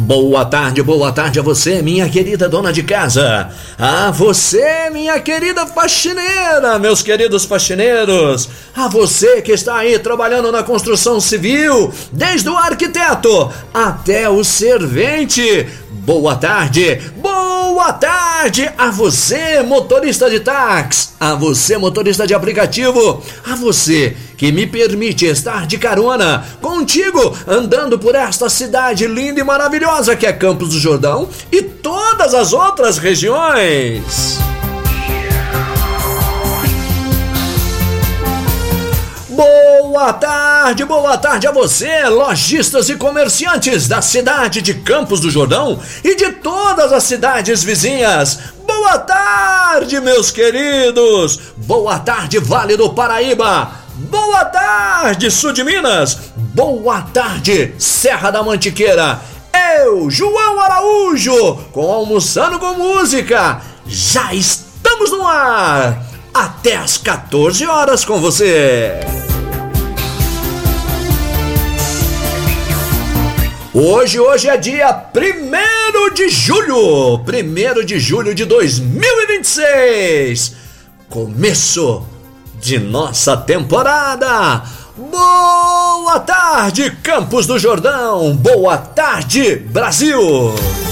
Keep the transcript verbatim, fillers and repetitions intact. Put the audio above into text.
Boa tarde, boa tarde a você, minha querida dona de casa. A você, minha querida faxineira, meus queridos faxineiros. A você que está aí trabalhando na construção civil, desde o arquiteto até o servente. Boa tarde, boa tarde a você, motorista de táxi, a você, motorista de aplicativo, a você que me permite estar de carona contigo, andando por esta cidade linda e maravilhosa que é Campos do Jordão e todas as outras regiões. Boa tarde, boa tarde a você, lojistas e comerciantes da cidade de Campos do Jordão e de todas as cidades vizinhas. Boa tarde, meus queridos. Boa tarde, Vale do Paraíba. Boa tarde, Sul de Minas. Boa tarde, Serra da Mantiqueira. Eu, João Araújo, com Almoçando com Música. Já estamos no ar. Até às quatorze horas com você. Hoje, hoje é dia primeiro de julho, primeiro de julho de dois mil e vinte e seis, começo de nossa temporada. Boa tarde, Campos do Jordão, boa tarde, Brasil.